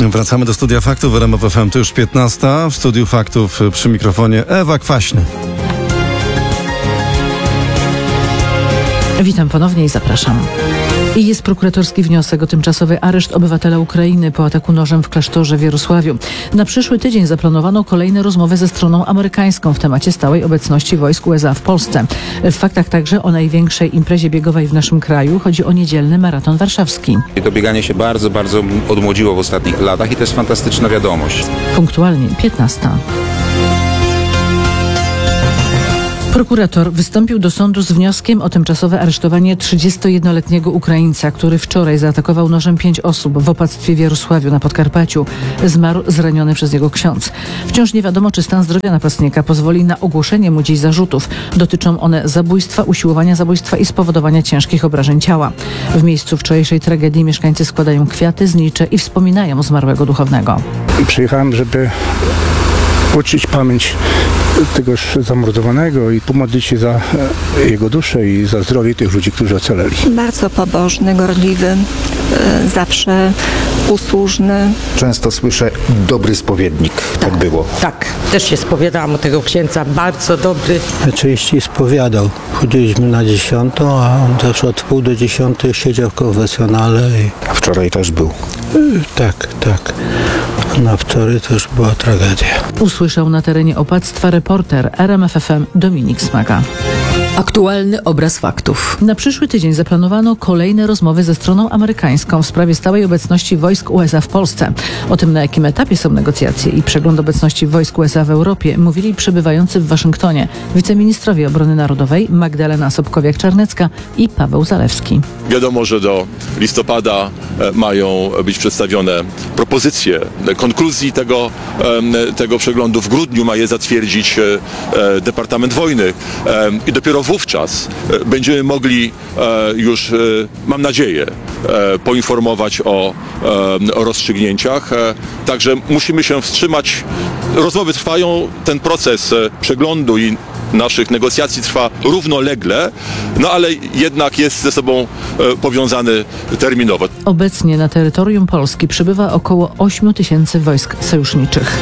Wracamy do Studia Faktów w RMF FM. To już 15. W Studiu Faktów przy mikrofonie Ewa Kwaśny. Witam ponownie i zapraszam. I jest prokuratorski wniosek o tymczasowy areszt obywatela Ukrainy po ataku nożem w klasztorze w Jarosławiu. Na przyszły tydzień zaplanowano kolejne rozmowy ze stroną amerykańską w temacie stałej obecności wojsk USA w Polsce. W faktach także o największej imprezie biegowej w naszym kraju. Chodzi o niedzielny maraton warszawski. To bieganie się bardzo odmłodziło w ostatnich latach i to jest fantastyczna wiadomość. Punktualnie 15. Prokurator wystąpił do sądu z wnioskiem o tymczasowe aresztowanie 31-letniego Ukraińca, który wczoraj zaatakował nożem 5 osób w opactwie w Jarosławiu na Podkarpaciu. Zmarł zraniony przez jego ksiądz. Wciąż nie wiadomo, czy stan zdrowia napastnika pozwoli na ogłoszenie mu dziś zarzutów. Dotyczą one zabójstwa, usiłowania zabójstwa i spowodowania ciężkich obrażeń ciała. W miejscu wczorajszej tragedii mieszkańcy składają kwiaty, znicze i wspominają zmarłego duchownego. Przyjechałem, żeby uczcić pamięć tegoż zamordowanego i pomodlić się za jego duszę i za zdrowie tych ludzi, którzy ocaleli. Bardzo pobożny, gorliwy, zawsze usłużny. Często słyszę dobry spowiednik. Tak było. Tak, też się spowiadałam u tego księdza, bardzo dobry. Częściej spowiadał. Chodziliśmy na 10, a on też od wpół do 10 siedział w konfesjonale. A wczoraj też był. Tak. Na wczoraj to już była tragedia. Usłyszał na terenie opactwa reporter RMF FM Dominik Smaga. Aktualny obraz faktów. Na przyszły tydzień zaplanowano kolejne rozmowy ze stroną amerykańską w sprawie stałej obecności wojsk USA w Polsce. O tym, na jakim etapie są negocjacje i przegląd obecności wojsk USA w Europie, mówili przebywający w Waszyngtonie wiceministrowie obrony narodowej Magdalena Sobkowiak-Czarnecka i Paweł Zalewski. Wiadomo, że do listopada mają być przedstawione propozycje konkluzji tego przeglądu. W grudniu ma je zatwierdzić Departament Wojny i dopiero wówczas będziemy mogli już, mam nadzieję, poinformować o rozstrzygnięciach. Także musimy się wstrzymać. Rozmowy trwają, ten proces przeglądu i naszych negocjacji trwa równolegle, ale jednak jest ze sobą powiązany terminowo. Obecnie na terytorium Polski przybywa około 8 000 wojsk sojuszniczych.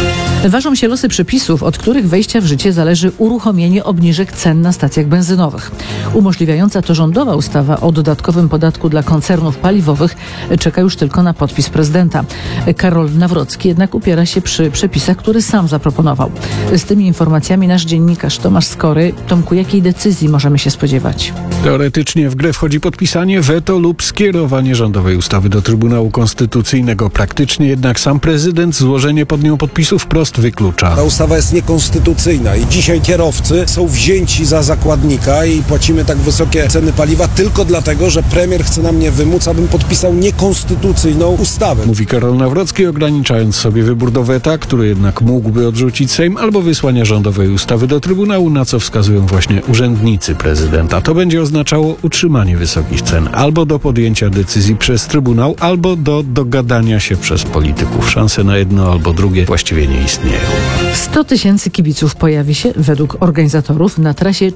Ważą się losy przepisów, od których wejścia w życie zależy uruchomienie obniżek cen na stacjach benzynowych. Umożliwiająca to rządowa ustawa o dodatkowym podatku dla koncernów paliwowych czeka już tylko na podpis prezydenta. Karol Nawrocki jednak upiera się przy przepisach, który sam zaproponował. Z tymi informacjami nasz dziennikarz Tomasz Skory. Tomku, jakiej decyzji możemy się spodziewać? Teoretycznie w grę wchodzi podpisanie weto lub skierowanie rządowej ustawy do Trybunału Konstytucyjnego. Praktycznie jednak sam prezydent złożenie pod nią podpisów wprost wyklucza. Ta ustawa jest niekonstytucyjna i dzisiaj kierowcy są wzięci za zakładnika i płacimy tak wysokie ceny paliwa tylko dlatego, że premier chce na mnie wymóc, abym podpisał niekonstytucyjną ustawę. Mówi Karol Nawrocki, ograniczając sobie wybór do weta, który jednak mógłby odrzucić Sejm, albo wysłania rządowej ustawy do Trybunału, na co wskazują właśnie urzędnicy prezydenta. To będzie oznaczało utrzymanie wysokich cen albo do podjęcia decyzji przez Trybunał, albo do dogadania się przez polityków. Szanse na jedno albo drugie właściwie nie istnieją. 100 000 kibiców pojawi się, według organizatorów, na trasie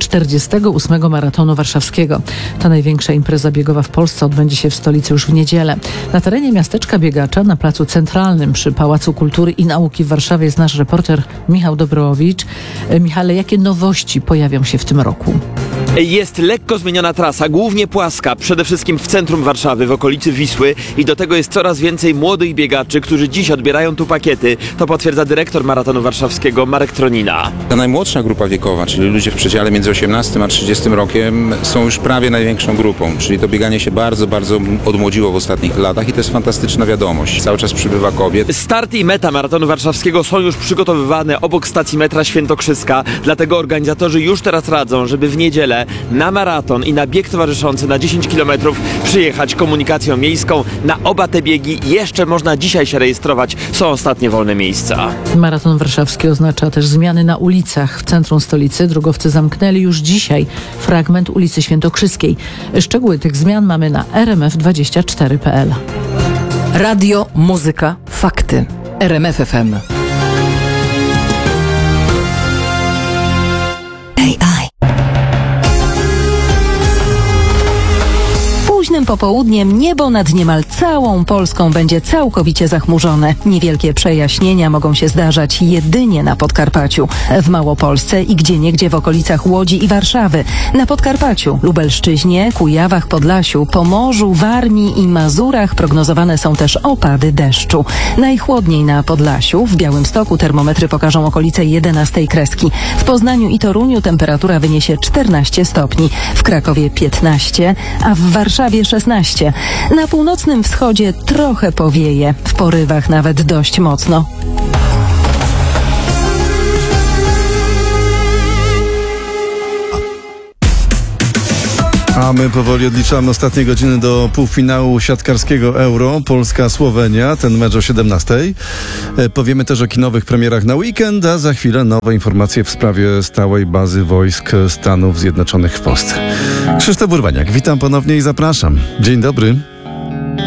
48. maratonu warszawskiego. Ta największa impreza biegowa w Polsce odbędzie się w stolicy już w niedzielę. Na terenie miasteczka biegacza, na placu centralnym przy Pałacu Kultury i Nauki w Warszawie jest nasz reporter Michał Dobrowicz. Michale, jakie nowości pojawią się w tym roku? Jest lekko zmieniona trasa, głównie płaska, przede wszystkim w centrum Warszawy, w okolicy Wisły i do tego jest coraz więcej młodych biegaczy, którzy dziś odbierają tu pakiety. To potwierdza dyrektor maratonu warszawskiego Marek Tronina. Ta najmłodsza grupa wiekowa, czyli ludzie w przedziale między 18 a 30 rokiem, są już prawie największą grupą, czyli to bieganie się bardzo odmłodziło w ostatnich latach i to jest fantastyczna wiadomość. Cały czas przybywa kobiet. Start i meta maratonu warszawskiego są już przygotowywane obok stacji metra Świętokrzyska, dlatego organizatorzy już teraz radzą, żeby w niedzielę na maraton i na bieg towarzyszący na 10 km przyjechać komunikacją miejską. Na oba te biegi jeszcze można dzisiaj się rejestrować. Są ostatnie wolne miejsca. Maraton warszawski oznacza też zmiany na ulicach. W centrum stolicy drogowcy zamknęli już dzisiaj fragment ulicy Świętokrzyskiej. Szczegóły tych zmian mamy na rmf24.pl. Radio, muzyka, fakty. RMF FM. późnym popołudniem niebo nad niemal całą Polską będzie całkowicie zachmurzone. Niewielkie przejaśnienia mogą się zdarzać jedynie na Podkarpaciu, w Małopolsce i gdzieniegdzie w okolicach Łodzi i Warszawy. Na Podkarpaciu, Lubelszczyźnie, Kujawach, Podlasiu, Pomorzu, Warmii i Mazurach prognozowane są też opady deszczu. Najchłodniej na Podlasiu, w Białymstoku termometry pokażą okolice 11 kreski. W Poznaniu i Toruniu temperatura wyniesie 14 stopni, w Krakowie 15, a w Warszawie 16. Na północnym wschodzie trochę powieje, w porywach nawet dość mocno. A my powoli odliczamy ostatnie godziny do półfinału siatkarskiego Euro. Polska-Słowenia, ten mecz o 17:00. Powiemy też o kinowych premierach na weekend, a za chwilę nowe informacje w sprawie stałej bazy wojsk Stanów Zjednoczonych w Polsce. Krzysztof Urbaniak, witam ponownie i zapraszam. Dzień dobry.